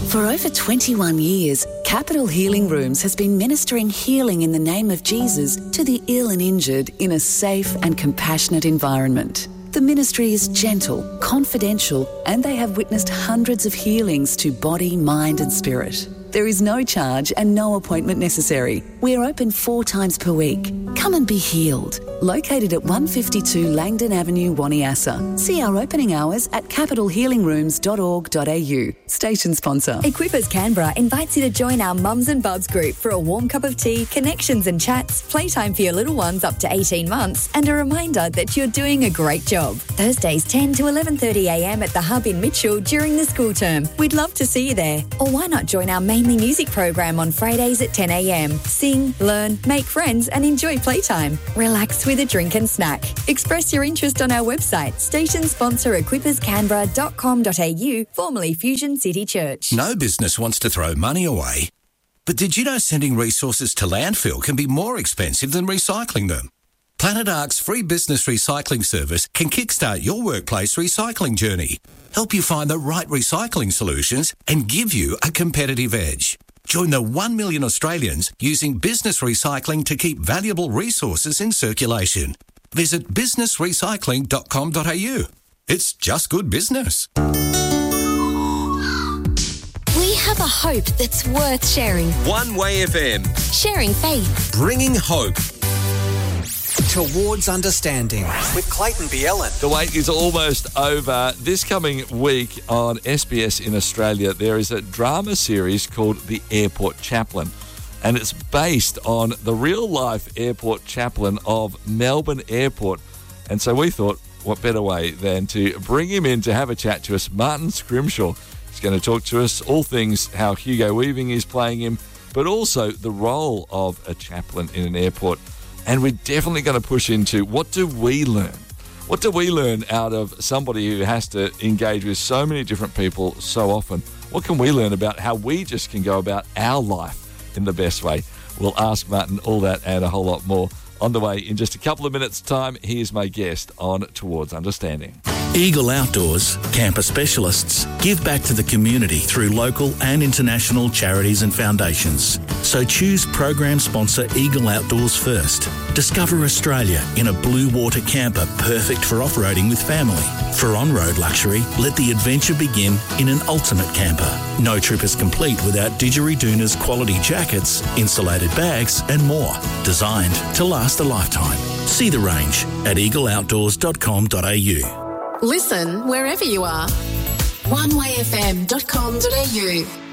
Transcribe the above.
For over 21 years, Capital Healing Rooms has been ministering healing in the name of Jesus to the ill and injured in a safe and compassionate environment. The ministry is gentle, confidential, and they have witnessed hundreds of healings to body, mind and spirit. There is no charge and no appointment necessary. We are open 4 times per week. Come and be healed. Located at 152 Langdon Avenue, Waniassa. See our opening hours at capitalhealingrooms.org.au. Station sponsor. Equippers Canberra invites you to join our Mums and Bubs group for a warm cup of tea, connections and chats, playtime for your little ones up to 18 months, and a reminder that you're doing a great job. Thursdays 10 to 11:30am at the Hub in Mitchell during the school term. We'd love to see you there. Or why not join our Mainly Music program on Fridays at 10am. Sing, learn, make friends and enjoy playtime. Relax with a drink and snack. Express your interest on our website, station sponsor equipperscanberra.com.au, formerly Fusion City Church. No business wants to throw money away. But did you know sending resources to landfill can be more expensive than recycling them? Planet Ark's free business recycling service can kickstart your workplace recycling journey, help you find the right recycling solutions and give you a competitive edge. Join the 1 million Australians using business recycling to keep valuable resources in circulation. Visit businessrecycling.com.au. It's just good business. We have a hope that's worth sharing. One Way FM. Sharing faith. Bringing hope. Towards Understanding with Clayton Bielen. The wait is almost over. This coming week on SBS in Australia, there is a drama series called The Airport Chaplain, and it's based on the real-life airport chaplain of Melbourne Airport. And so we thought, what better way than to bring him in to have a chat to us. Martin Scrimshaw is going to talk to us all things how Hugo Weaving is playing him, but also the role of a chaplain in an airport. And we're definitely going to push into what do we learn? What do we learn out of somebody who has to engage with so many different people so often? What can we learn about how we just can go about our life in the best way? We'll ask Martin all that and a whole lot more on the way in just a couple of minutes' time. Here's my guest on Towards Understanding. Eagle Outdoors, camper specialists, give back to the community through local and international charities and foundations. So choose program sponsor Eagle Outdoors first. Discover Australia in a blue water camper perfect for off-roading with family. For on-road luxury, let the adventure begin in an ultimate camper. No trip is complete without Didgeridoon's quality jackets, insulated bags and more. Designed to last a lifetime. See the range at eagleoutdoors.com.au. Listen wherever you are. onewayfm.com.au.